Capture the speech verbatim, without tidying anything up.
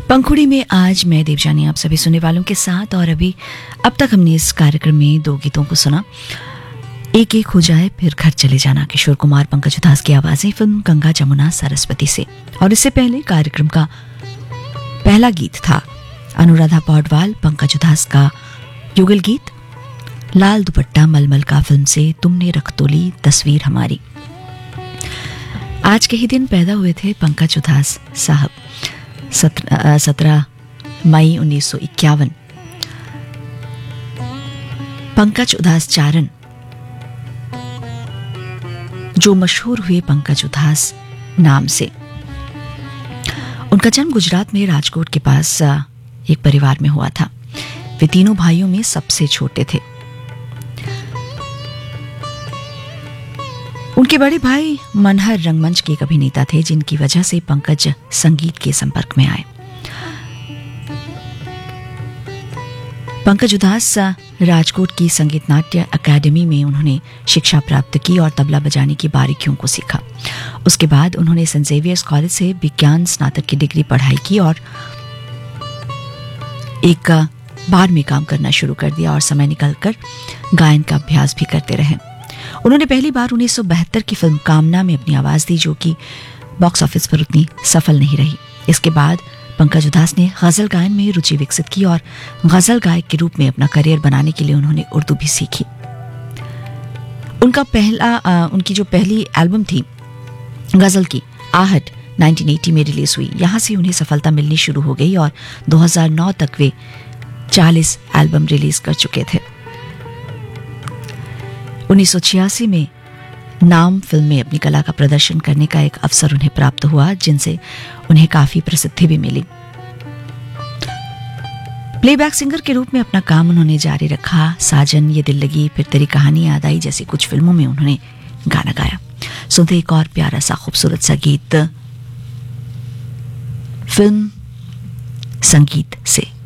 पंखुड़ी में आज मैं देवजानी आप सभी सुनने वालों के साथ। और अभी अब तक हमने इस कार्यक्रम में दो गीतों को सुना, एक एक हो जाए फिर घर चले जाना, किशोर कुमार पंकज उधास की आवाजें, फिल्म गंगा जमुना सरस्वती से। और इससे पहले कार्यक्रम का पहला गीत था अनुराधा पौडवाल पंकज उधास का युगल गीत लाल दुपट्टा मलमल का फिल्म से तुमने रख तो ली तस्वीर हमारी। आज के ही दिन पैदा हुए थे पंकज उधास साहब, सत्रह मई उन्नीस सौ इक्यावन। पंकज उधास चारण जो मशहूर हुए पंकज उधास नाम से। उनका जन्म गुजरात में राजकोट के पास एक परिवार में हुआ था। वे तीनों भाइयों में सबसे छोटे थे। उनके बड़े भाई मनहर रंगमंच के एक अभिनेता थे, जिनकी वजह से पंकज संगीत के संपर्क में आए। पंकज उधास राजकोट की संगीत नाट्य अकादमी में उन्होंने शिक्षा प्राप्त की और तबला बजाने की बारीकियों को सीखा। उसके बाद उन्होंने सेंट जेवियर्स कॉलेज से विज्ञान स्नातक की डिग्री पढ़ाई की और एक बार में काम करना शुरू कर दिया और समय निकालकर गायन का अभ्यास भी करते रहे। उन्होंने पहली बार उन्नीस सौ बहत्तर की फिल्म कामना में अपनी आवाज दी, जो कि बॉक्स ऑफिस पर उतनी सफल नहीं रही। इसके बाद पंकज उधास ने गजल गायन में रुचि विकसित की और गजल गायक के रूप में अपना करियर बनाने के लिए उन्होंने उर्दू भी सीखी। उनका पहला आ, उनकी जो पहली एल्बम थी गजल की आहट उन्नीस सौ अस्सी में रिलीज हुई। यहां से उन्हें सफलता मिलनी शुरू हो गई और दो हज़ार नौ तक वे चालीस एल्बम रिलीज कर चुके थे। उन्नीस सौ छियासी में नाम फिल्म में अपनी कला का प्रदर्शन करने का एक अवसर उन्हें प्राप्त हुआ, जिनसे उन्हें काफी प्रसिद्धि भी मिली। प्लेबैक सिंगर के रूप में अपना काम उन्होंने जारी रखा। साजन, ये दिल लगी, फिर तेरी कहानी याद आई जैसी कुछ फिल्मों में उन्होंने गाना गाया। सुनते एक और प्यारा सा खूबसूरत सा गीत फिल्म संगीत से।